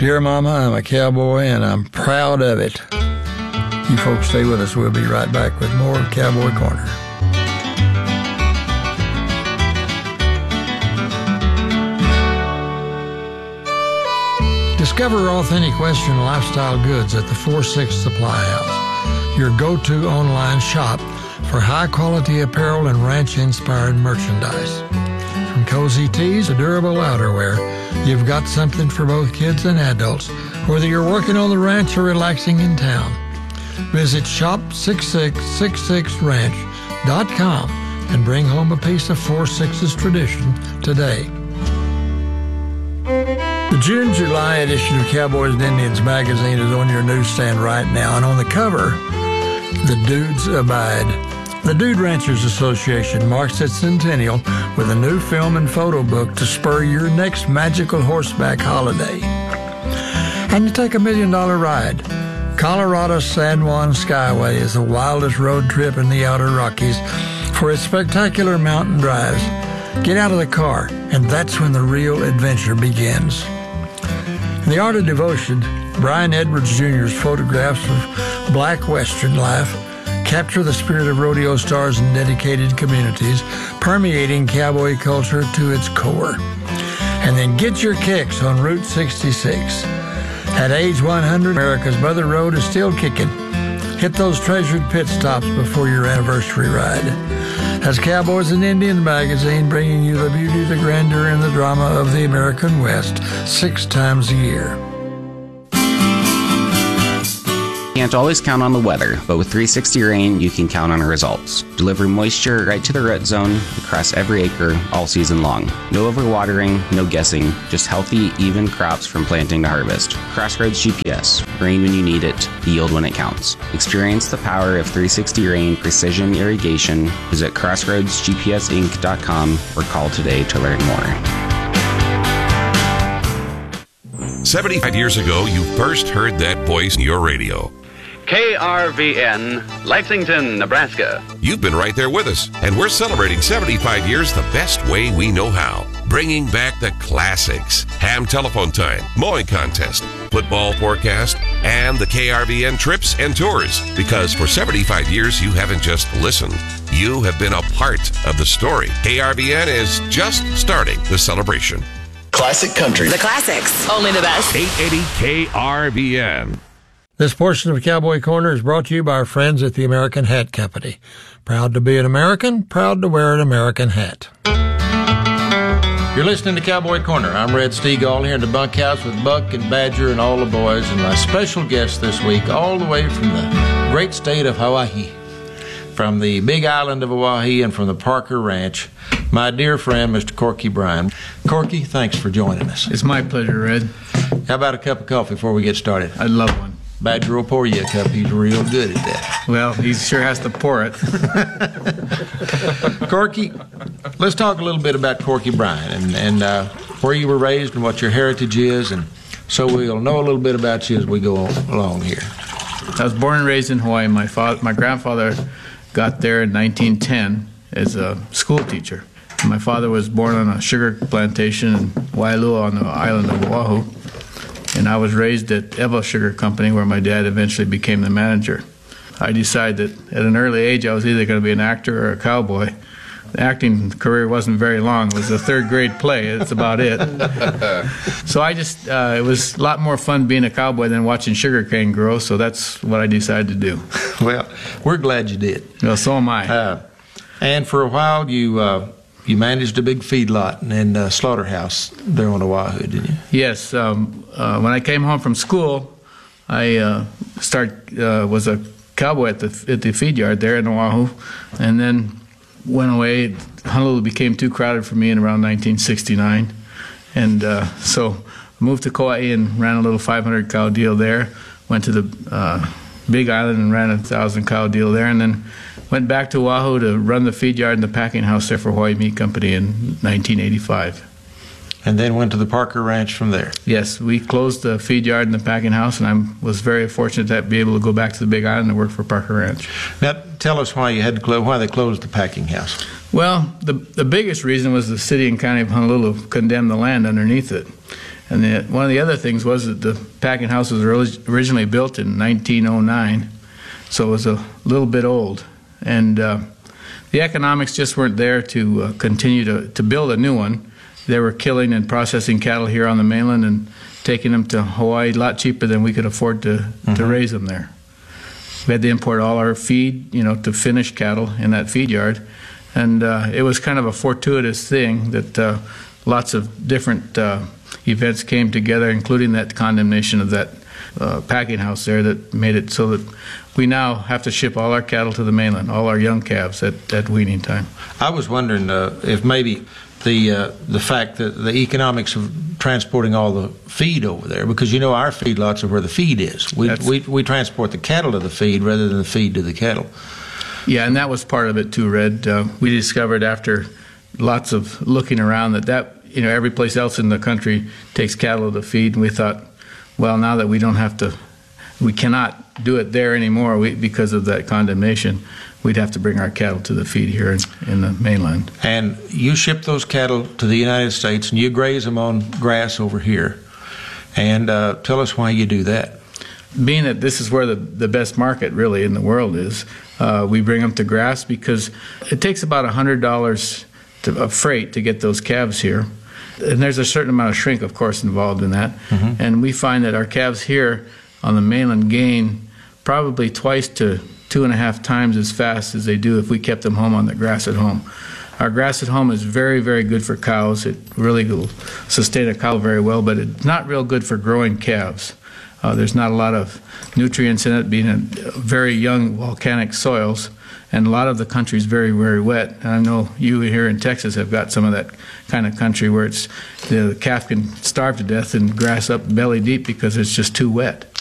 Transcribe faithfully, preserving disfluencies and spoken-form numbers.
Dear Mama, I'm a cowboy and I'm proud of it. You folks stay with us. We'll be right back with more of Cowboy Corner. Discover authentic Western lifestyle goods at the four six Supply House, your go-to online shop for high-quality apparel and ranch-inspired merchandise. From cozy tees to durable outerwear, you've got something for both kids and adults, whether you're working on the ranch or relaxing in town. Visit shop six six six six ranch dot com and bring home a piece of four six's tradition today. The June-July edition of Cowboys and Indians magazine is on your newsstand right now, and on the cover, The Dudes Abide. The Dude Ranchers Association marks its centennial with a new film and photo book to spur your next magical horseback holiday. And you take a million-dollar ride. Colorado San Juan Skyway is the wildest road trip in the outer Rockies for its spectacular mountain drives. Get out of the car, and that's when the real adventure begins. In The Art of Devotion, Brian Edwards Junior's photographs of black Western life capture the spirit of rodeo stars and dedicated communities, permeating cowboy culture to its core. And then get your kicks on Route sixty-six. At age one hundred, America's Mother Road is still kicking. Hit those treasured pit stops before your anniversary ride. That's Cowboys and Indians magazine, bringing you the beauty, the grandeur, and the drama of the American West six times a year. Can't always count on the weather, but with three sixty Rain, you can count on results. Deliver moisture right to the root zone across every acre all season long. No overwatering, no guessing, just healthy, even crops from planting to harvest. Crossroads G P S. Rain when you need it, yield when it counts. Experience the power of three sixty Rain Precision Irrigation. Visit crossroads g p s inc dot com or call today to learn more. seventy-five years ago, you first heard that voice in your radio. K R V N, Lexington, Nebraska. You've been right there with us, and we're celebrating seventy-five years the best way we know how. Bringing back the classics, ham telephone time, mowing contest, football forecast, and the K R V N trips and tours. Because for seventy-five years, you haven't just listened. You have been a part of the story. K R V N is just starting the celebration. Classic country. The classics. Only the best. eight eighty K R V N. This portion of Cowboy Corner is brought to you by our friends at the American Hat Company. Proud to be an American, proud to wear an American hat. You're listening to Cowboy Corner. I'm Red Steagall here in the bunkhouse with Buck and Badger and all the boys, and my special guest this week, all the way from the great state of Hawaii, from the big island of Oahe and from the Parker Ranch, my dear friend, Mister Corky Bryan. Corky, thanks for joining us. It's my pleasure, Red. How about a cup of coffee before we get started? I'd love one. Badger will pour you a cup. He's real good at that. Well, he sure has to pour it. Corky, let's talk a little bit about Corky Bryan and, and uh, where you were raised and what your heritage is, and so we'll know a little bit about you as we go along here. I was born and raised in Hawaii. My father, my grandfather got there in nineteen ten as a school teacher. My father was born on a sugar plantation in Waialua on the island of Oahu. And I was raised at Eva Sugar Company, where my dad eventually became the manager. I decided that at an early age I was either going to be an actor or a cowboy. The acting career wasn't very long. It was a third grade play. That's about it. So I just, uh, it was a lot more fun being a cowboy than watching sugarcane grow, so that's what I decided to do. Well, we're glad you did. Well, so am I. Uh, and for a while you... Uh, You managed a big feedlot and uh, slaughterhouse there on Oahu, didn't you? Yes. Um, uh, when I came home from school, I uh, start uh, was a cowboy at the at the feed yard there in Oahu, and then went away. Honolulu became too crowded for me in around nineteen sixty-nine, and uh, so I moved to Kauai and ran a little five hundred cow deal there. Went to the uh, Big Island and ran a one thousand cow deal there, and then went back to Oahu to run the feed yard and the packing house there for Hawaii Meat Company in nineteen eighty-five. And then went to the Parker Ranch from there. Yes, we closed the feed yard and the packing house, and I was very fortunate to be able to go back to the Big Island and work for Parker Ranch. Now, tell us why you had to close, why they closed the packing house. Well, the the biggest reason was the city and county of Honolulu condemned the land underneath it. And the, one of the other things was that the packing house was originally built in nineteen oh nine, so it was a little bit old. And uh, the economics just weren't there to uh, continue to, to build a new one. They were killing and processing cattle here on the mainland and taking them to Hawaii a lot cheaper than we could afford to, mm-hmm. to raise them there. We had to import all our feed, you know, to finish cattle in that feed yard. And uh, it was kind of a fortuitous thing that uh, lots of different uh, events came together, including that condemnation of that uh, packing house there that made it so that we now have to ship all our cattle to the mainland, all our young calves at, at weaning time. I was wondering uh, if maybe the uh, the fact that the economics of transporting all the feed over there, because you know our feedlots are where the feed is. We, we we transport the cattle to the feed rather than the feed to the cattle. Yeah, and that was part of it too, Red. Uh, we discovered after lots of looking around that that you know every place else in the country takes cattle to feed, and we thought, well, now that we don't have to, we cannot do it there anymore we, because of that condemnation. We'd have to bring our cattle to the feed here in, in the mainland. And you ship those cattle to the United States, and you graze them on grass over here. And uh, tell us why you do that. Being that this is where the, the best market really in the world is, uh, we bring them to grass because it takes about one hundred dollars to, of freight to get those calves here. And there's a certain amount of shrink, of course, involved in that. Mm-hmm. And we find that our calves here on the mainland gain probably twice to two and a half times as fast as they do if we kept them home on the grass at home. Our grass at home is very, very good for cows. It really will sustain a cow very well, but it's not real good for growing calves. Uh, there's not a lot of nutrients in it, being in very young volcanic soils, and a lot of the country is very, very wet. And I know you here in Texas have got some of that kind of country where it's the calf can starve to death and grass up belly deep because it's just too wet.